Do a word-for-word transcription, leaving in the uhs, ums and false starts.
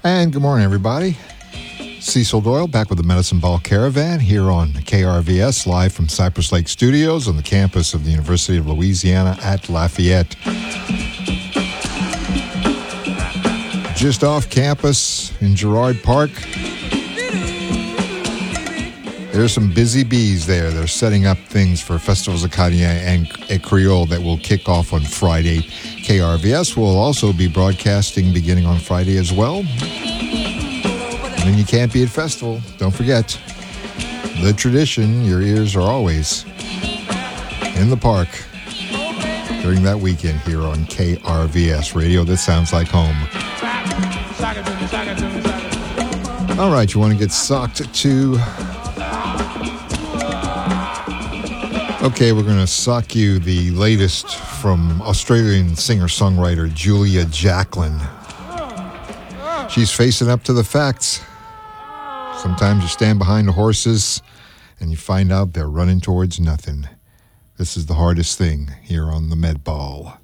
And good morning, everybody. Cecil Doyle back with the Medicine Ball Caravan here on K R V S, live from Cypress Lake Studios on the campus of the University of Louisiana at Lafayette. Just off campus in Girard Park, there's some busy bees there. They're setting up things for Festivals Acadien and et Creole that will kick off on Friday. K R V S will also be broadcasting beginning on Friday as well. When you can't be at festival, don't forget the tradition. Your ears are always in the park during that weekend here on K R V S, radio that sounds like home. All right, you want to get socked to... Okay, we're going to sock you the latest from Australian singer-songwriter Julia Jacklin. She's facing up to the facts. Sometimes you stand behind the horses and you find out they're running towards nothing. This is the hardest thing here on the Med Ball.